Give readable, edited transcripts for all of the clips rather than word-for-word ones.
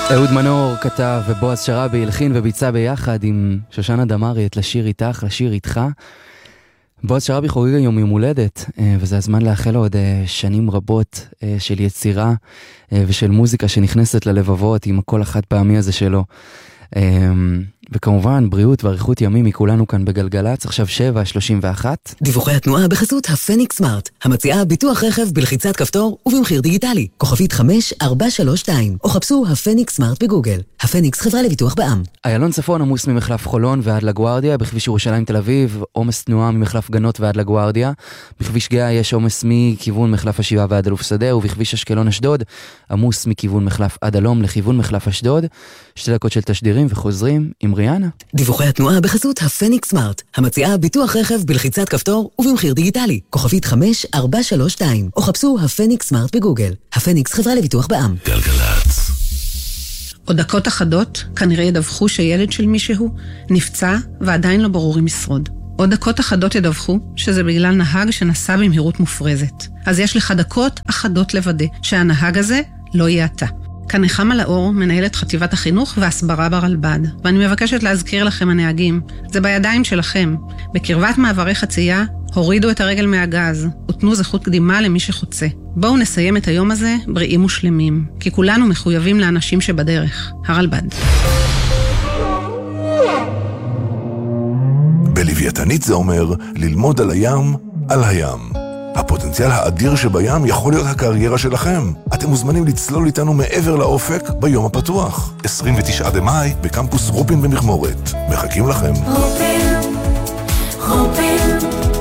אהוד מנור כתב ובועז שרבי הלחין וביצע ביחד עם שושנה דמארי את לשיר איתך, לשיר איתך. בועז שרבי חוגג היום יום הולדת, וזה הזמן לאחל לו עוד שנים רבות של יצירה ושל מוזיקה שנכנסת ללבבות עם הקול החד פעמי הזה שלו. וכמובן בריאות ואריכות ימים מכולנו כאן בגלגלץ. עכשיו 7:31. דיווחי התנועה בחסות הפניקס סמארט, המציעה ביטוח רכב בלחיצת כפתור ובמחיר דיגיטלי. כוכבית 5432 או חפשו הפניקס סמארט בגוגל. הפניקס חברה לביטוח בע"מ. איילון צפון עמוס ממחלף חולון ועד לגוארדיה, בכביש ירושלים תל אביב עומס תנועה ממחלף גנות ועד לגוארדיה, בכביש גאה יש עומס מכיוון מחלף השבעה ועד אלוף שדה, ובכביש אשקלון אשדוד עמוס מכיוון מחלף עד אלום לכיוון מחלף אשדוד. 2 דקות של תשדירים וחוזרים עם ריאנה. דיווחי התנועה בחסות הפניקס סמארט, המציעה ביטוח רכב בלחיצת כפתור ובמחיר דיגיטלי. כוכבית 5432 או חפשו הפניקס סמארט בגוגל. הפניקס חברה לביטוח בע"מ. גלגלץ. עוד דקות אחדות כנראה ידווחו שילד של מישהו נפצע ועדיין לא ברור אם ישרוד. עוד דקות אחדות ידווחו שזה בגלל נהג שנסע במהירות מופרזת. אז יש לך דקות אחדות לוודא שהנהג הזה לא יהיה אתה. כאן נחמה לאור, מנהלת חטיבת החינוך והסברה ברלב"ד, ואני מבקשת להזכיר לכם הנהגים, זה בידיים שלכם. בקרבת מעברי חצייה, הורידו את הרגל מהגז, ותנו זכות קדימה למי שחוצה. בואו נסיים את היום הזה בריאים ושלמים, כי כולנו מחויבים לאנשים שבדרך. הרלב"ד. בלוויתנית זה אומר ללמוד על הים, על הים. הפוטנציאל האדיר שבים יכול להיות הקריירה שלכם. אתם מוזמנים לצלול איתנו מעבר לאופק ביום הפתוח. 29 במאי בקמפוס רופין במכמורת. מחכים לכם. רופין,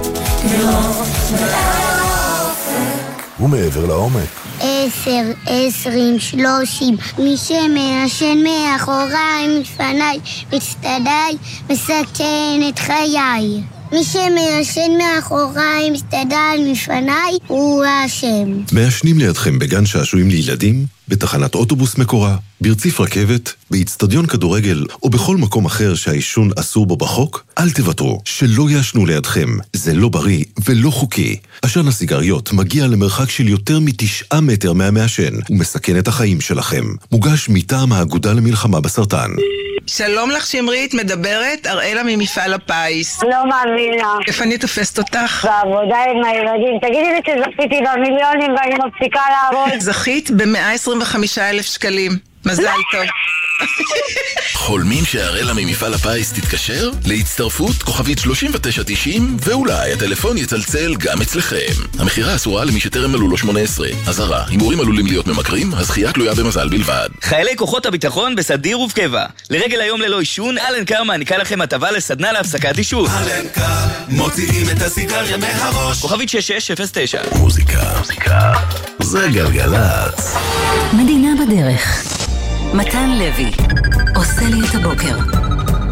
ומעבר לעומק. 10, 20, 30, מי שמעשן מאחוריי, מפניי, מצטדיי, מסכן את חיי. מי שמעשן מאחוריי, מסתדל מפניי, הוא האשם. מעשנים לידכם בגן שעשועים לילדים, בתחנת אוטובוס מקורה, ברציף רכבת, באצטדיון כדורגל או בכל מקום אחר שהעישון אסור בו בחוק, אל תוותרו, שלא יעשנו לידכם. זה לא בריא ולא חוקי. עשן הסיגריות מגיע למרחק של יותר מ9 מטר מהמעשן ומסכן את החיים שלכם. מוגש מטעם האגודה למלחמה בסרטן. שלום לך שמרית, מדברת אראלה ממפעל הפיס. לא מאמינה. איפה אני תופסת אותך? בעבודה עם הילדים. תגידי לי שזכיתי במיליונים ואני מפסיקה לעבוד. זכית ב125,000 שקלים. מזל טוב. חולמים שהאראלה ממפעל הפיס תתקשר? להצטרפות כוכבית 3990 ואולי הטלפון יצלצל גם אצלכם. המחירה אסורה למי שטרם מלאו לו 18. אזהרה, הימורים עלולים להיות ממכרים, הזכייה תלויה במזל בלבד. חיילי כוחות הביטחון בסדיר ובקבע. לרגל היום ללא עישון, אלן קר מעניקה לכם הטבה לסדנה להפסקת עישון. אלן קר, מוציאים את הסיגריה מהראש. כוכבית 6609. מוזיקה זה גלגלץ. מדינה בדרך. מתן לוי עושה לי את הבוקר.